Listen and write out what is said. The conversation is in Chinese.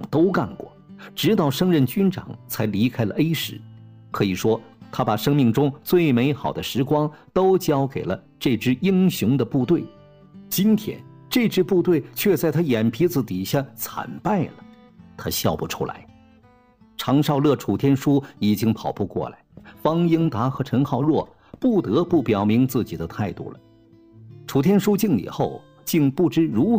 都干过，直到升任军长才离开了 A 市。可以说，他把生命中最美好的时光都交给了这支英雄的部队。今天，这支部队却在他眼皮子底下惨败了，他笑不出来。常少乐、楚天舒已经跑不过来，方英达和陈浩若不得不表明自己的态度了。楚天舒敬礼后，竟不知如